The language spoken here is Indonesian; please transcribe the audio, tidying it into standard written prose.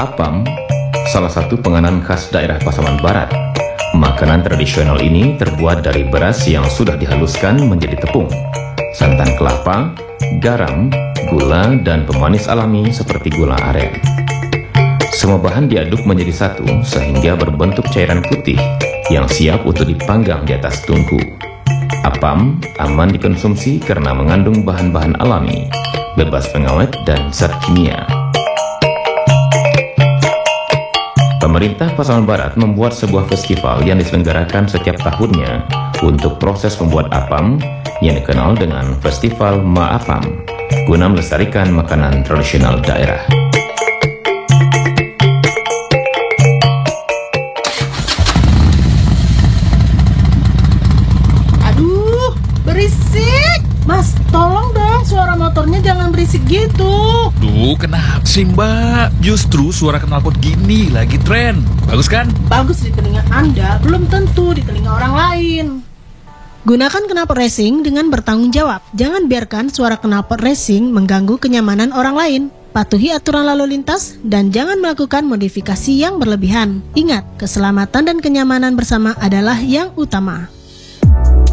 Apam, salah satu penganan khas daerah Pasaman Barat. Makanan tradisional ini terbuat dari beras yang sudah dihaluskan menjadi tepung, santan kelapa, garam, gula, dan pemanis alami seperti gula aren. Semua bahan diaduk menjadi satu sehingga berbentuk cairan putih yang siap untuk dipanggang di atas tungku. Apam aman dikonsumsi karena mengandung bahan-bahan alami, bebas pengawet dan zat kimia. Pemerintah Pasaman Barat membuat sebuah festival yang diselenggarakan setiap tahunnya untuk proses membuat apam yang dikenal dengan Festival Ma-Apam, guna melestarikan makanan tradisional daerah. Aduh, berisik! Mas, tolong dong suara motornya jangan berisik gitu. Duh, kenapa sih Mbak? Justru suara knalpot gini lagi tren. Bagus kan? Bagus di telinga Anda, belum tentu di telinga orang lain. Gunakan knalpot racing dengan bertanggung jawab. Jangan biarkan suara knalpot racing mengganggu kenyamanan orang lain. Patuhi aturan lalu lintas dan jangan melakukan modifikasi yang berlebihan. Ingat, keselamatan dan kenyamanan bersama adalah yang utama.